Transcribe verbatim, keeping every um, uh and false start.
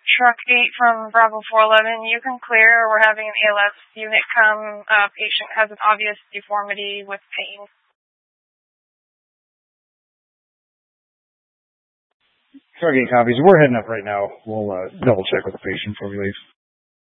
Truck eight from Bravo four eleven, you can clear. We're having an A L S unit come. Uh, patient has an obvious deformity with pain. Truck eight copies. We're heading up right now. We'll uh, double check with the patient before we leave.